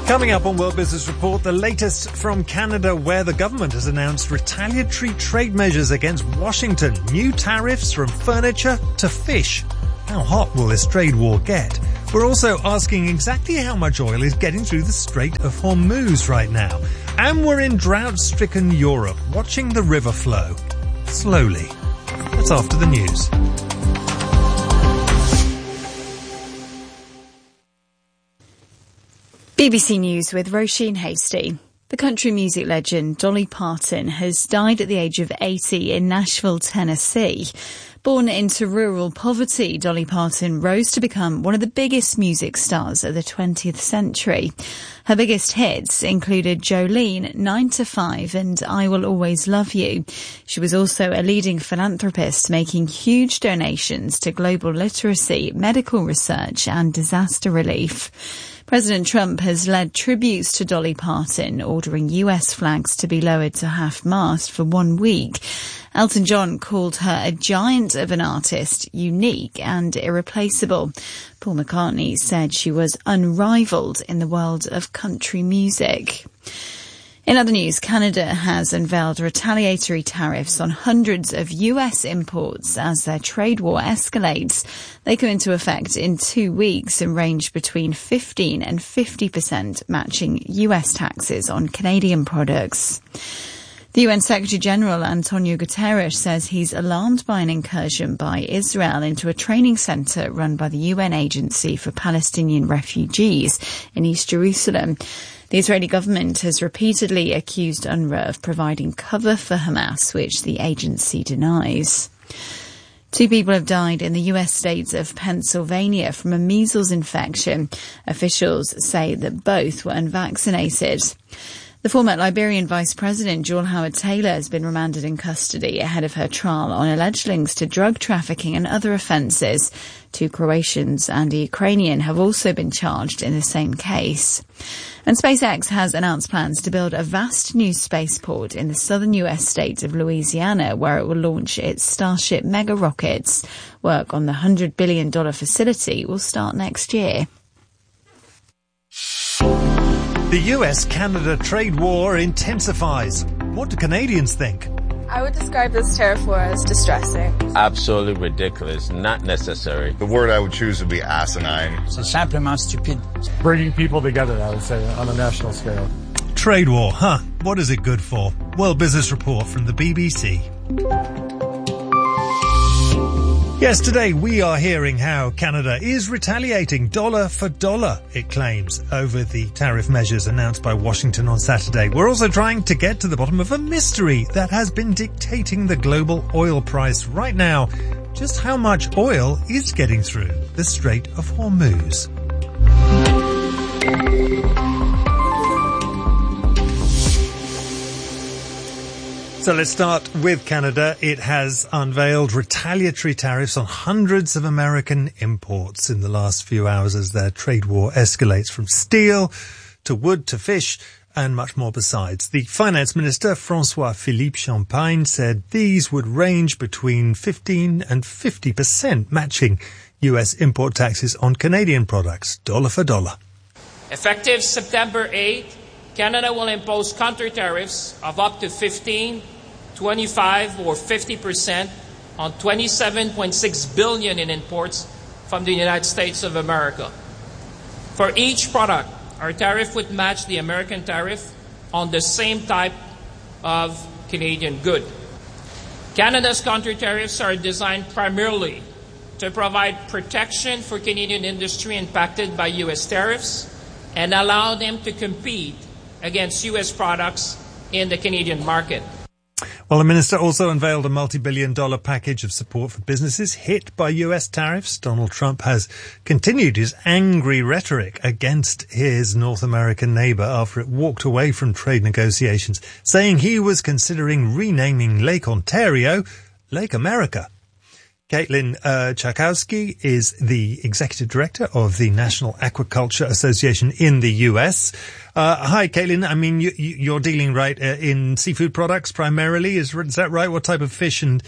Coming up on World Business Report, the latest from Canada, where the government has announced retaliatory trade measures against Washington. New tariffs from furniture to fish. How hot will this trade war get? We're also asking exactly how much oil is getting through the Strait of Hormuz right now. And we're in drought-stricken Europe, watching the river flow. Slowly. That's after the news. BBC News with Roisin Hasty. The country music legend Dolly Parton has died at the age of 80 in Nashville, Tennessee. Born into rural poverty, Dolly Parton rose to become one of the biggest music stars of the 20th century. Her biggest hits included Jolene, 9 to 5 and I Will Always Love You. She was also a leading philanthropist, making huge donations to global literacy, medical research and disaster relief. President Trump has led tributes to Dolly Parton, ordering US flags to be lowered to half-mast for 1 week. Elton John called her a giant of an artist, unique and irreplaceable. Paul McCartney said she was unrivaled in the world of country music. In other news, Canada has unveiled retaliatory tariffs on hundreds of US imports as their trade war escalates. They come into effect in 2 weeks and range between 15 and 50%, matching US taxes on Canadian products. The UN Secretary-General Antonio Guterres says he's alarmed by an incursion by Israel into a training centre run by the UN Agency for Palestinian Refugees in East Jerusalem. The Israeli government has repeatedly accused UNRWA of providing cover for Hamas, which the agency denies. 2 people have died in the US state of Pennsylvania from a measles infection. Officials say that both were unvaccinated. The former Liberian Vice President, Joel Howard Taylor, has been remanded in custody ahead of her trial on alleged links to drug trafficking and other offences. 2 Croatians and a Ukrainian have also been charged in the same case. And SpaceX has announced plans to build a vast new spaceport in the southern US state of Louisiana, where it will launch its Starship mega rockets. Work on the $100 billion facility will start next year. The US-Canada trade war intensifies. What do Canadians think? I would describe this tariff war as distressing. Absolutely ridiculous, not necessary. The word I would choose would be asinine. C'est simplement stupide. Bringing people together, I would say, on a national scale. Trade war, huh? What is it good for? World Business Report from the BBC. Yes, today we are hearing how Canada is retaliating dollar for dollar, it claims, over the tariff measures announced by Washington on Saturday. We're also trying to get to the bottom of a mystery that has been dictating the global oil price right now. Just how much oil is getting through the Strait of Hormuz? So let's start with Canada. It has unveiled retaliatory tariffs on hundreds of American imports in the last few hours as their trade war escalates from steel to wood to fish and much more besides. The Finance Minister, François-Philippe Champagne, said these would range between 15 and 50%, matching US import taxes on Canadian products, dollar for dollar. Effective September 8, Canada will impose counter tariffs of up to 15, 25 or 50% on $27.6 billion in imports from the United States of America. For each product, our tariff would match the American tariff on the same type of Canadian good. Canada's counter tariffs are designed primarily to provide protection for Canadian industry impacted by U.S. tariffs and allow them to compete against U.S. products in the Canadian market. Well, the minister also unveiled a multi-billion-dollar package of support for businesses hit by US tariffs. Donald Trump has continued his angry rhetoric against his North American neighbor after it walked away from trade negotiations, saying he was considering renaming Lake Ontario Lake America. Caitlin Tchaikovsky is the executive director of the National Aquaculture Association in the US. Hi, Caitlin. I mean, you're dealing right in seafood products primarily. Is that right? What type of fish and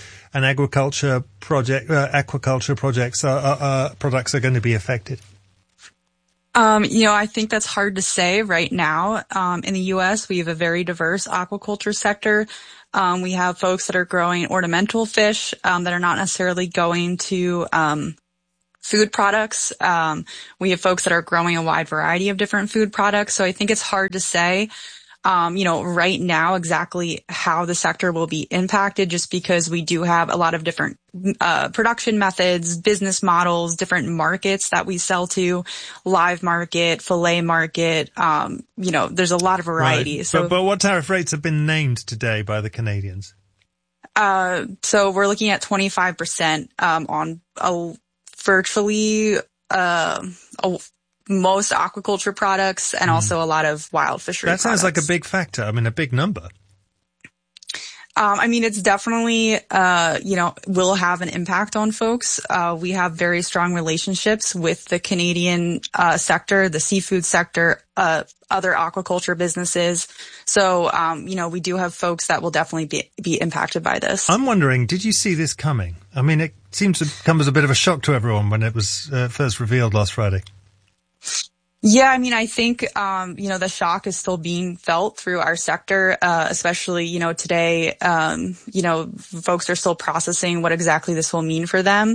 aquaculture projects products are going to be affected? I think that's hard to say right now. In the U.S., we have a very diverse aquaculture sector. We have folks that are growing ornamental fish that are not necessarily going to food products. We have folks that are growing a wide variety of different food products. So I think it's hard to say, right now exactly how the sector will be impacted, just because we do have a lot of different production methods, business models, different markets that we sell to, live market, fillet market. There's a lot of variety. Right. So, but what tariff rates have been named today by the Canadians? So we're looking at 25% on virtually most aquaculture products and also a lot of wild fishery That sounds products. like a big factor. I mean, a big number. It's definitely, will have an impact on folks. We have very strong relationships with the Canadian sector, the seafood sector, other aquaculture businesses. So, we do have folks that will definitely be impacted by this. I'm wondering, did you see this coming? I mean, it seems to come as a bit of a shock to everyone when it was first revealed last Friday. Yeah, I think, the shock is still being felt through our sector, especially, today, folks are still processing what exactly this will mean for them.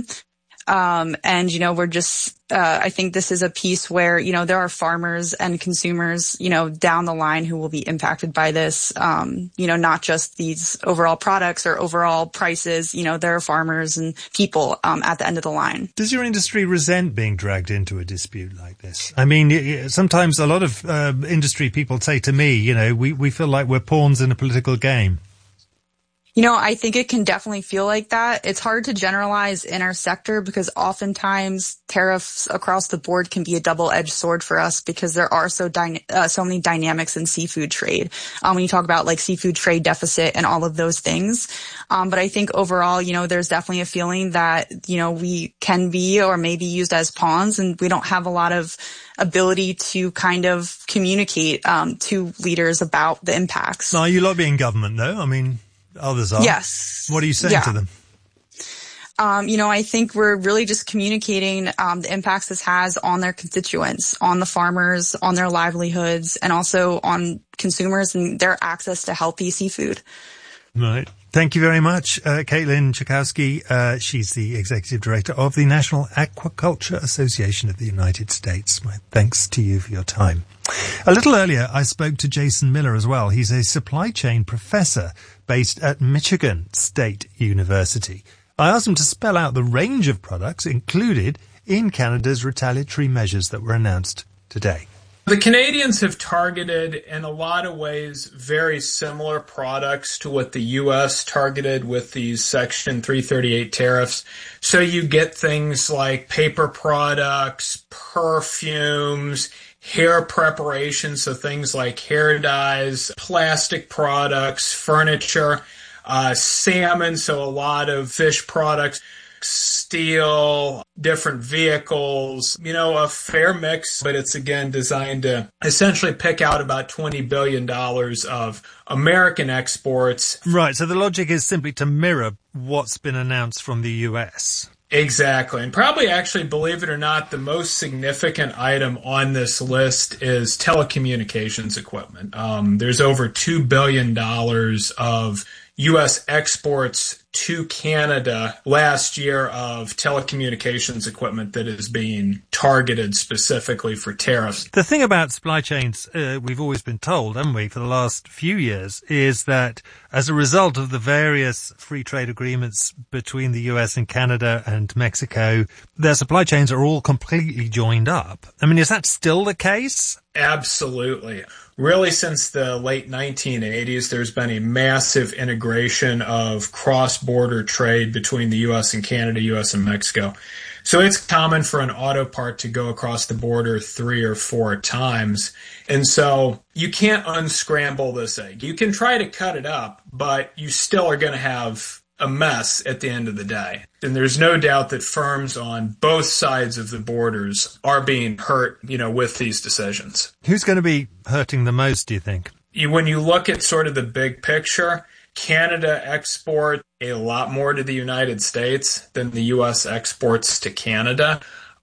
We're just, I think this is a piece where, there are farmers and consumers, down the line who will be impacted by this, not just these overall products or overall prices. There are farmers and people, at the end of the line. Does your industry resent being dragged into a dispute like this? I mean, sometimes a lot of industry people say to me, we feel like we're pawns in a political game. I think it can definitely feel like that. It's hard to generalize in our sector because oftentimes tariffs across the board can be a double-edged sword for us because there are so many dynamics in seafood trade. When you talk about like seafood trade deficit and all of those things. But I think overall, there's definitely a feeling that, we can be or may be used as pawns and we don't have a lot of ability to kind of communicate to leaders about the impacts. Are you lobbying government though? I mean, others are. Yes. What are you saying to them? I think we're really just communicating the impacts this has on their constituents, on the farmers, on their livelihoods, and also on consumers and their access to healthy seafood. Right. Thank you very much, Caitlin Czachowski. She's the Executive Director of the National Aquaculture Association of the United States. My thanks to you for your time. A little earlier, I spoke to Jason Miller as well. He's a supply chain professor based at Michigan State University. I asked him to spell out the range of products included in Canada's retaliatory measures that were announced today. The Canadians have targeted, in a lot of ways, very similar products to what the U.S. targeted with these Section 338 tariffs. So you get things like paper products, perfumes, hair preparation, so things like hair dyes, plastic products, furniture, salmon, so a lot of fish products, steel, different vehicles, a fair mix, but it's again designed to essentially pick out about $20 billion of American exports. Right, so the logic is simply to mirror what's been announced from the US. Exactly. And probably actually, believe it or not, the most significant item on this list is telecommunications equipment. There's over $2 billion of U.S. exports to Canada last year of telecommunications equipment that is being targeted specifically for tariffs. The thing about supply chains, we've always been told, haven't we, for the last few years, is that as a result of the various free trade agreements between the US and Canada and Mexico, their supply chains are all completely joined up. I mean, is that still the case? Absolutely. Really, since the late 1980s, there's been a massive integration of cross-border trade between the U.S. and Canada, U.S. and Mexico. So it's common for an auto part to go across the border 3 or 4 times. And so you can't unscramble this egg. You can try to cut it up, but you still are going to have a mess at the end of the day. And there's no doubt that firms on both sides of the borders are being hurt, with these decisions. Who's going to be hurting the most, do you think? When you look at sort of the big picture, Canada exports a lot more to the United States than the U.S. exports to Canada.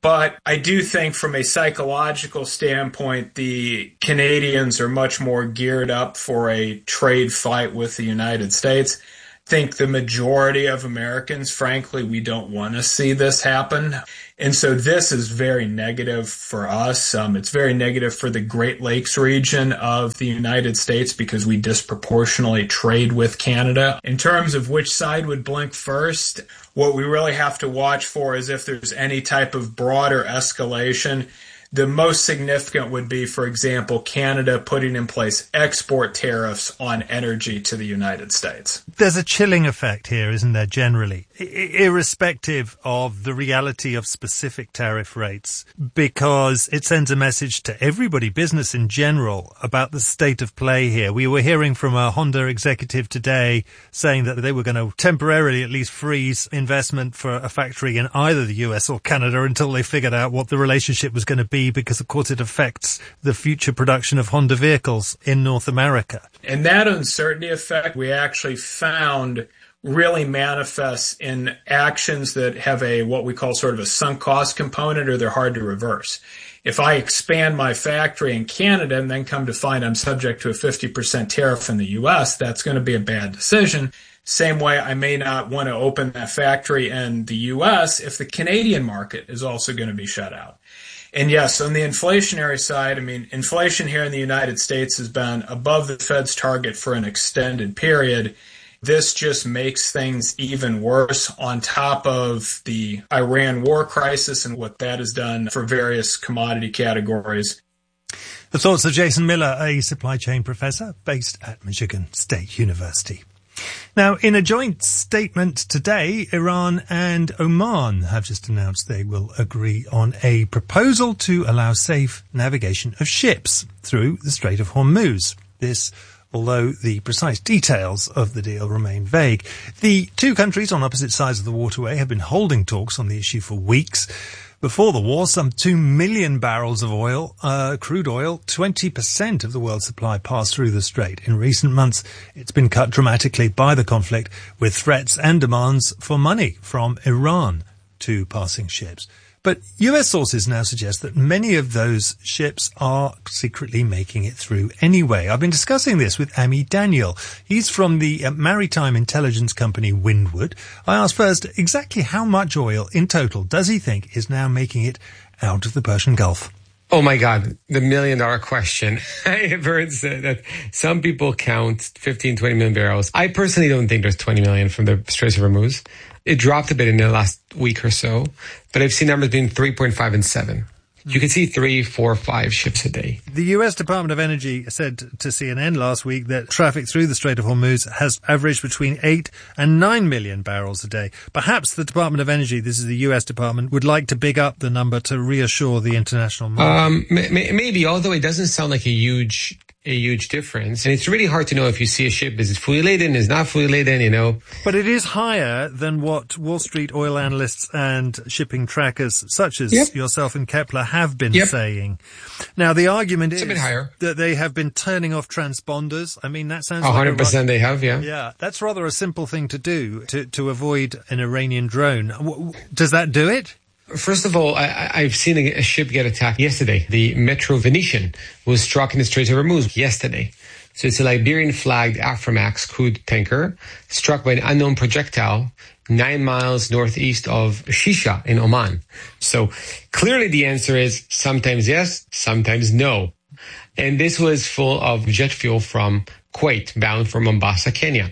But I do think from a psychological standpoint, the Canadians are much more geared up for a trade fight with the United States. I think the majority of Americans, frankly, we don't want to see this happen. And so this is very negative for us. It's very negative for the Great Lakes region of the United States because we disproportionately trade with Canada. In terms of which side would blink first, what we really have to watch for is if there's any type of broader escalation. The most significant would be, for example, Canada putting in place export tariffs on energy to the United States. There's a chilling effect here, isn't there, generally, irrespective of the reality of specific tariff rates, because it sends a message to everybody, business in general, about the state of play here. We were hearing from a Honda executive today saying that they were going to temporarily at least freeze investment for a factory in either the US or Canada until they figured out what the relationship was going to be, because of course it affects the future production of Honda vehicles in North America. And that uncertainty effect we actually found really manifests in actions that have a what we call sort of a sunk cost component, or they're hard to reverse. If I expand my factory in Canada and then come to find I'm subject to a 50% tariff in the US, that's going to be a bad decision. Same way I may not want to open that factory in the US if the Canadian market is also going to be shut out. And yes, on the inflationary side, I mean, inflation here in the United States has been above the Fed's target for an extended period. This just makes things even worse on top of the Iran war crisis and what that has done for various commodity categories. The thoughts of Jason Miller, a supply chain professor based at Michigan State University. Now, in a joint statement today, Iran and Oman have just announced they will agree on a proposal to allow safe navigation of ships through the Strait of Hormuz. This, although the precise details of the deal remain vague. The two countries on opposite sides of the waterway have been holding talks on the issue for weeks. Before the war, some 2 million barrels of oil, crude oil, 20% of the world's supply passed through the strait. In recent months, it's been cut dramatically by the conflict, with threats and demands for money from Iran to passing ships. But US sources now suggest that many of those ships are secretly making it through anyway. I've been discussing this with Ami Daniel. He's from the maritime intelligence company Windward. I asked first exactly how much oil in total does he think is now making it out of the Persian Gulf. Oh my God, the $1 million question. I have heard that some people count 15, 20 million barrels. I personally don't think there's 20 million from the Straits of Hormuz. It dropped a bit in the last week or so, but I've seen numbers between 3.5 and 7. You can see 3, 4, 5 ships a day. The US Department of Energy said to CNN last week that traffic through the Strait of Hormuz has averaged between 8 and 9 million barrels a day. Perhaps the Department of Energy, this is the US Department, would like to big up the number to reassure the international market. Maybe, although it doesn't sound like a huge difference. And it's really hard to know if you see a ship, is it fully laden, is not fully laden, you know. But it is higher than what Wall Street oil analysts and shipping trackers such as yourself and Kepler have been saying. Now, the argument is a bit higher. That they have been turning off transponders. I mean, that sounds 100% they have, yeah. Yeah, that's rather a simple thing to do to avoid an Iranian drone. Does that do it? First of all, I've seen a ship get attacked yesterday. The Metro Venetian was struck in the Strait of Hormuz yesterday. So it's a Liberian-flagged Aframax crude tanker struck by an unknown projectile 9 miles northeast of Shisha in Oman. So clearly the answer is sometimes yes, sometimes no. And this was full of jet fuel from Kuwait, bound for Mombasa, Kenya.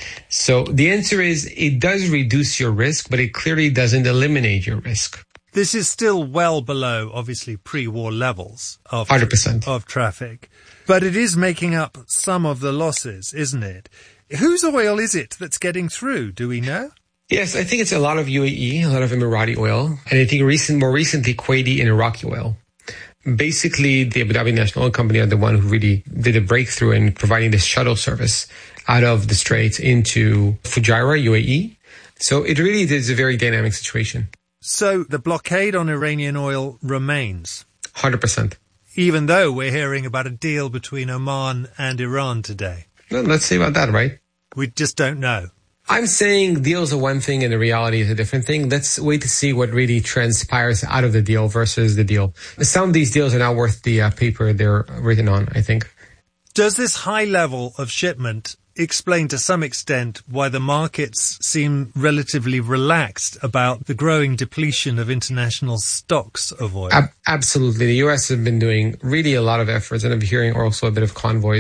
So the answer is it does reduce your risk, but it clearly doesn't eliminate your risk. This is still well below, obviously, pre-war levels of 100% of traffic. But it is making up some of the losses, isn't it? Whose oil is it that's getting through? Do we know? Yes, I think it's a lot of UAE, a lot of Emirati oil, and I think more recently Kuwaiti and Iraqi oil. Basically, the Abu Dhabi National Oil Company are the one who really did a breakthrough in providing this shuttle service out of the Straits into Fujairah, UAE. So it really is a very dynamic situation. So the blockade on Iranian oil remains? 100%. Even though we're hearing about a deal between Oman and Iran today? Well, let's see about that, right? We just don't know. I'm saying deals are one thing and the reality is a different thing. Let's wait to see what really transpires out of the deal versus the deal. Some of these deals are not worth the paper they're written on, I think. Does this high level of shipment explain to some extent why the markets seem relatively relaxed about the growing depletion of international stocks of oil? Absolutely. The U.S. has been doing really a lot of efforts, and I'm hearing also a bit of convoys